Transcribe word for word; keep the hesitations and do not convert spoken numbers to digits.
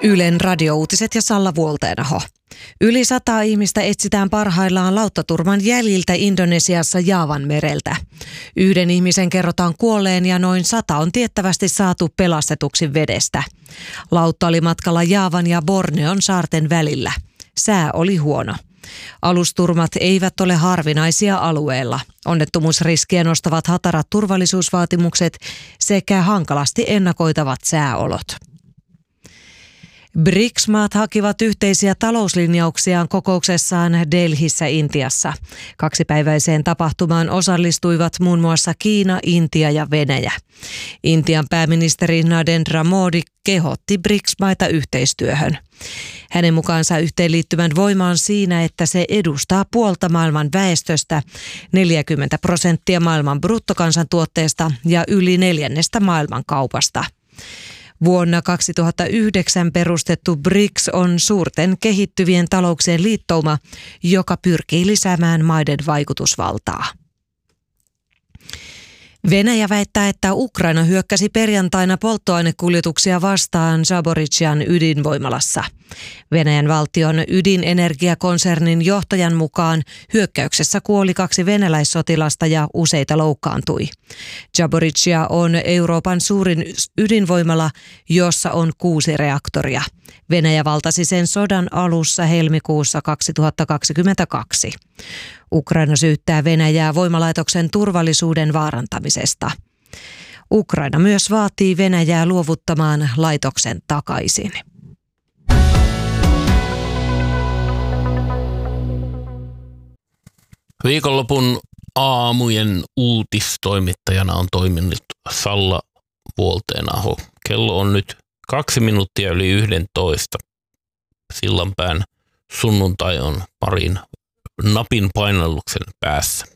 Ylen radiouutiset ja Salla Vuolteenaho. Yli sata ihmistä etsitään parhaillaan lauttaturman jäljiltä Indonesiassa Jaavan mereltä. Yhden ihmisen kerrotaan kuolleen ja noin sata on tiettävästi saatu pelastetuksi vedestä. Lautta oli matkalla Jaavan ja Borneon saarten välillä. Sää oli huono. Alusturmat eivät ole harvinaisia alueella. Onnettomuusriskiä nostavat hatarat turvallisuusvaatimukset sekä hankalasti ennakoitavat sääolot. B R I C S-maat hakivat yhteisiä talouslinjauksiaan kokouksessaan Delhissä Intiassa. Kaksipäiväiseen tapahtumaan osallistuivat muun muassa Kiina, Intia ja Venäjä. Intian pääministeri Narendra Modi kehotti B R I C S-maita yhteistyöhön. Hänen mukaansa yhteenliittymän voima on siinä, että se edustaa puolta maailman väestöstä, neljäkymmentä prosenttia maailman bruttokansantuotteesta ja yli neljännestä maailman kaupasta. Vuonna kaksituhattayhdeksän perustettu B R I C S on suurten kehittyvien talouksien liittouma, joka pyrkii lisäämään maiden vaikutusvaltaa. Venäjä väittää, että Ukraina hyökkäsi perjantaina polttoainekuljetuksia vastaan Zaporizhzhian ydinvoimalassa. Venäjän valtion ydinenergiakonsernin johtajan mukaan hyökkäyksessä kuoli kaksi venäläissotilasta ja useita loukkaantui. Zaporizhzhia on Euroopan suurin ydinvoimala, jossa on kuusi reaktoria. Venäjä valtasi sen sodan alussa helmikuussa kaksituhattakaksikymmentäkaksi. Ukraina syyttää Venäjää voimalaitoksen turvallisuuden vaarantamisesta. Ukraina myös vaatii Venäjää luovuttamaan laitoksen takaisin. Viikonlopun aamujen uutistoimittajana on toiminut Salla Vuolteenaho. Kello on nyt kaksi minuuttia yli yhdentoista. Sillanpään sunnuntai on parin napin painalluksen päässä.